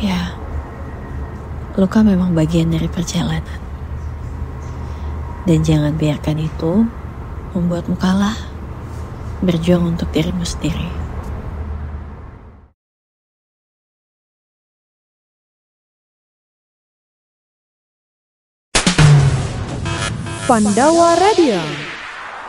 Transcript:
Ya, luka memang bagian dari perjalanan. Dan jangan biarkan itu membuatmu kalah. Berjuang untuk dirimu sendiri. Pandawa Radio